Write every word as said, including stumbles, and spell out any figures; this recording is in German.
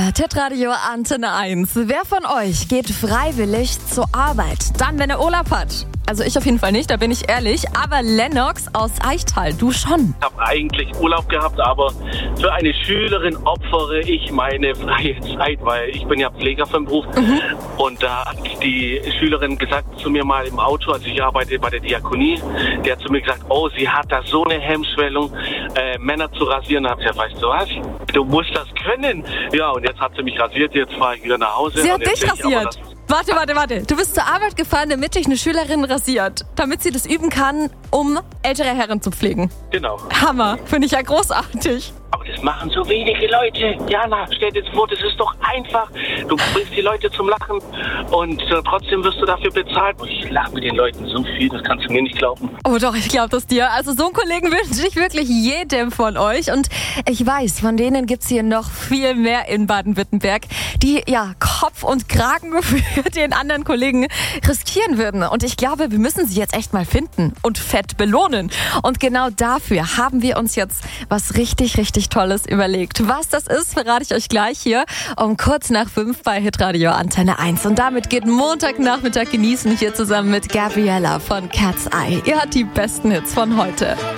hört Hitradio Antenne eins. Wer von euch geht freiwillig zur Arbeit? Dann, wenn er Urlaub hat. Also ich auf jeden Fall nicht, da bin ich ehrlich. Aber Lennox aus Eichtal, du schon. Ich habe eigentlich Urlaub gehabt, aber für eine Schülerin opfere ich meine freie Zeit, weil ich bin ja Pfleger vom Beruf. Mhm. Und da hat die Schülerin gesagt zu mir mal im Auto, also ich arbeite bei der Diakonie, der hat zu mir gesagt, oh, sie hat da so eine Hemmschwellung, äh, Männer zu rasieren. Da habe ich gesagt, weißt du was, du musst das können. Ja, und jetzt hat sie mich rasiert, jetzt fahre ich wieder nach Hause. Sie und hat dich ich, rasiert? Warte, warte, warte. Du bist zur Arbeit gefahren, damit dich eine Schülerin rasiert, damit sie das üben kann, um ältere Herren zu pflegen. Genau. Hammer, finde ich ja großartig. Aber das machen so wenige Leute. Jana, stell dir vor, das ist doch einfach. Du bringst die Leute zum Lachen und äh, trotzdem wirst du dafür bezahlt. Ich lache mit den Leuten so viel, das kannst du mir nicht glauben. Oh doch, ich glaube das dir. Also so einen Kollegen wünsche ich wirklich jedem von euch. Und ich weiß, von denen gibt es hier noch viel mehr in Baden-Württemberg, die ja Kopf und Kragen für den anderen Kollegen riskieren würden. Und ich glaube, wir müssen sie jetzt echt mal finden und fett belohnen. Und genau dafür haben wir uns jetzt was richtig, richtig Tolles überlegt. Was das ist, verrate ich euch gleich hier um kurz nach fünf bei Hitradio Antenne eins. Und damit geht Montagnachmittag genießen hier zusammen mit Gabriella von Cat's Eye. Ihr habt die besten Hits von heute.